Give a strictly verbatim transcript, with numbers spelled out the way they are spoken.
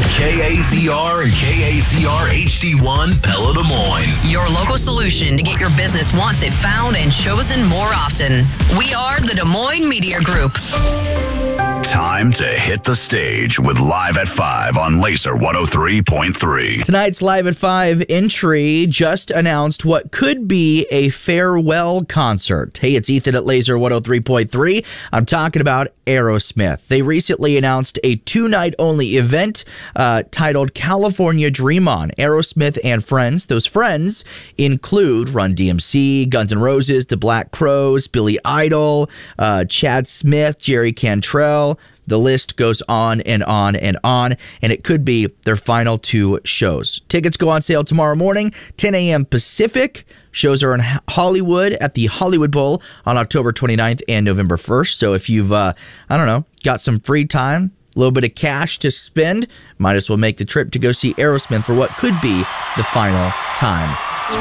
K A Z R and K A Z R H D one Pella Des Moines. Your local solution to get your business once it found and chosen more often. We are the Des Moines Media Group. Time to hit the stage with Live at five on Laser one oh three point three. Tonight's Live at five entry just announced what could be a farewell concert. Hey, it's Ethan at Laser one oh three point three. I'm talking about Aerosmith. They recently announced a two-night only event uh, titled California Dream On. Aerosmith and friends. Those friends include Run D M C, Guns N' Roses, The Black Crowes, Billy Idol, uh, Chad Smith, Jerry Cantrell. The list goes on and on and on, and it could be their final two shows. Tickets go on sale tomorrow morning, ten a.m. Pacific. Shows are in Hollywood at the Hollywood Bowl on October twenty-ninth and November first. So if you've, uh, I don't know, got some free time, a little bit of cash to spend, might as well make the trip to go see Aerosmith for what could be the final time.